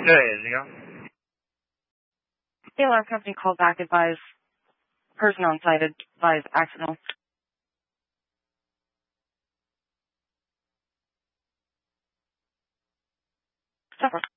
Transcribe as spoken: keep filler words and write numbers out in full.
Good, you know? The alarm company called back, advised person on site, advised accidental. Stop.